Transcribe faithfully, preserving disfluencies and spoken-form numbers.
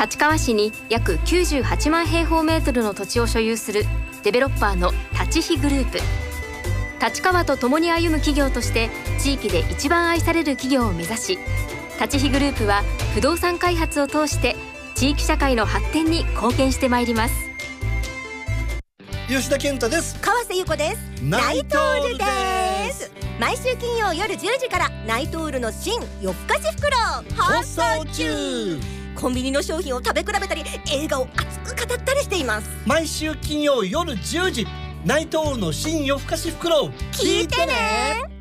立川市に約きゅうじゅうはちまん平方メートルの土地を所有するデベロッパーの立飛グループ。立川と共に歩む企業として地域で一番愛される企業を目指し、立飛グループは不動産開発を通して地域社会の発展に貢献してまいります。 吉田健太です。 川瀬優子です。ナイトールです。毎週金曜夜じゅうじからナイトールの新夜更かし袋放送中。コンビニの商品を食べ比べたり映画を熱く語ったりしています。 毎週金曜夜じゅうじ、ナイトールの新夜更かし袋聞いてね。